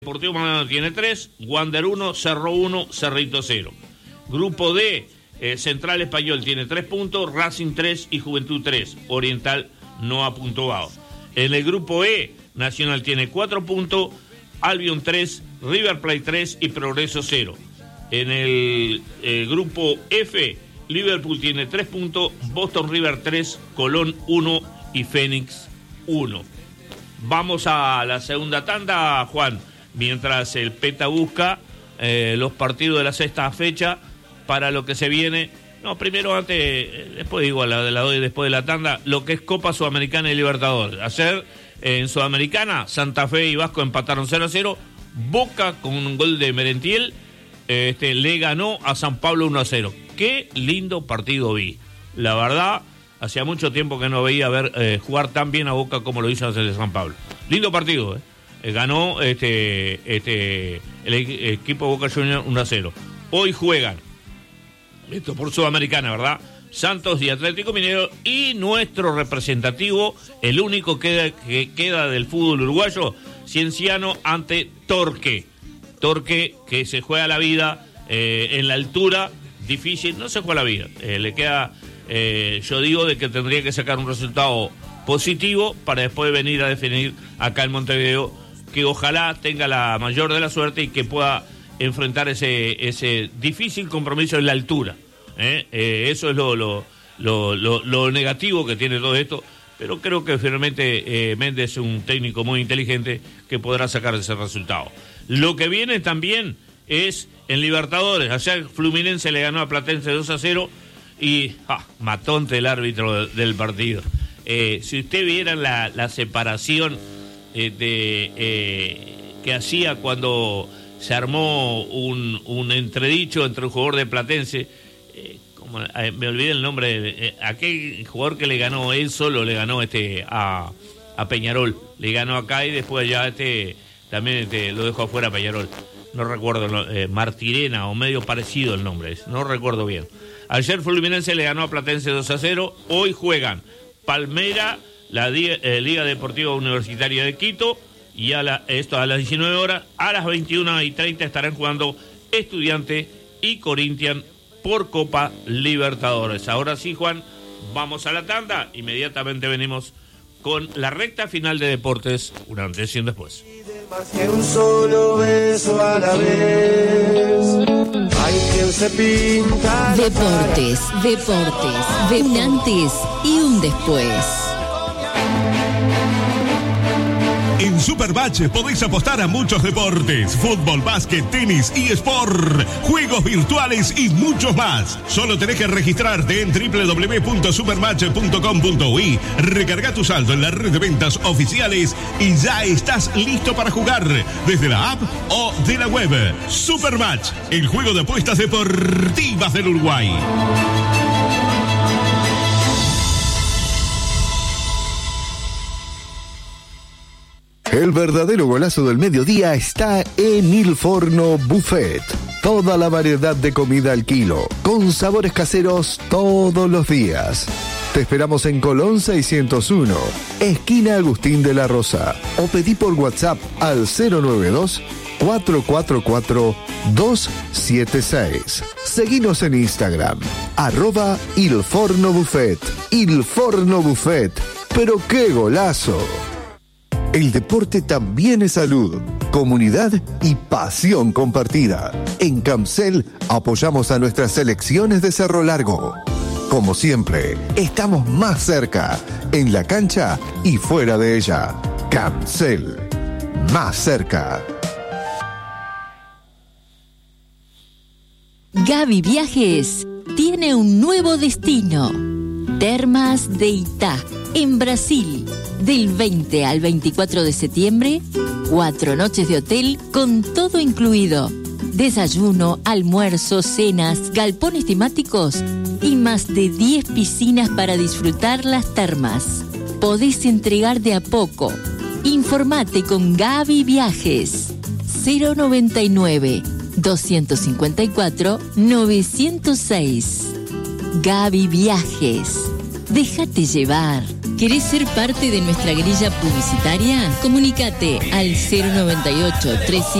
Deportivo Maldonado tiene 3, Wander 1, Cerro 1, Cerrito 0. Grupo D, Central Español tiene 3 puntos, Racing 3 y Juventud 3. Oriental no ha puntuado. En el grupo E, Nacional tiene 4 puntos, Albion 3, River Plate 3 y Progreso 0. En el grupo F, Liverpool tiene 3 puntos, Boston River 3, Colón 1 y Fénix 1. Vamos a la segunda tanda, Juan. Mientras el PETA busca los partidos de la sexta fecha para lo que se viene. No, primero antes, después digo, la doy después de la tanda, lo que es Copa Sudamericana y Libertadores. Ayer en Sudamericana, Santa Fe y Vasco empataron 0-0. Boca con un gol de Merentiel le ganó a San Pablo 1-0. Qué lindo partido vi. La verdad, hacía mucho tiempo que no veía ver jugar tan bien a Boca como lo hizo hacer de San Pablo. Lindo partido, ganó el equipo Boca Juniors 1-0. Hoy juegan, esto por Sudamericana, ¿verdad? Santos y Atlético Mineiro, y nuestro representativo, el único que queda del fútbol uruguayo, Cienciano ante Torque. Torque que se juega la vida en la altura, difícil, no se juega la vida. Le queda, yo digo, de que tendría que sacar un resultado positivo para después venir a definir acá en Montevideo, que ojalá tenga la mayor de la suerte y que pueda enfrentar ese difícil compromiso en la altura. Eso es lo negativo que tiene todo esto, pero creo que finalmente Méndez es un técnico muy inteligente que podrá sacar ese resultado. Lo que viene también es en Libertadores. Ayer Fluminense le ganó a Platense 2-0 y matonte el árbitro del partido. Si usted viera la separación que hacía cuando se armó un entredicho entre un jugador de Platense, me olvidé el nombre, aquel jugador que le ganó, él solo le ganó a Peñarol, le ganó acá y después ya también lo dejó afuera a Peñarol. No recuerdo, Martirena o medio parecido el nombre, no recuerdo bien. Ayer Fluminense le ganó a Platense 2-0, hoy juegan Palmera, la Liga Deportiva Universitaria de Quito, y esto a las 19 horas, a las 21:30 estarán jugando Estudiantes y Corinthians por Copa Libertadores. Ahora sí, Juan, vamos a la tanda, inmediatamente venimos con la recta final de deportes, un antes y un después. Más que un solo beso a la vez. Hay quien se pinta. Deportes, de un antes y un después. En Supermatch podéis apostar a muchos deportes: fútbol, básquet, tenis, eSport, juegos virtuales y muchos más. Solo tenés que registrarte en www.supermatch.com.uy, recarga tu saldo en la red de ventas oficiales y ya estás listo para jugar desde la app o de la web. Supermatch, el juego de apuestas deportivas del Uruguay. El verdadero golazo del mediodía está en Il Forno Buffet. Toda la variedad de comida al kilo, con sabores caseros todos los días. Te esperamos en Colón 601, esquina Agustín de la Rosa. O pedí por WhatsApp al 092-444-276. Seguinos en Instagram, @Il Forno Buffet. Il Forno Buffet. ¡Pero qué golazo! El deporte también es salud, comunidad y pasión compartida. En Camcel apoyamos a nuestras selecciones de Cerro Largo. Como siempre, estamos más cerca, en la cancha y fuera de ella. Camcel, más cerca. Gaby Viajes tiene un nuevo destino. Termas de Itá, en Brasil. Del 20 al 24 de septiembre, 4 noches de hotel con todo incluido. Desayuno, almuerzo, cenas, galpones temáticos y más de 10 piscinas para disfrutar las termas. Podés entregar de a poco. Informate con Gaby Viajes. 099-254-906. Gaby Viajes. Déjate llevar. ¿Querés ser parte de nuestra grilla publicitaria? Comunícate al 098 300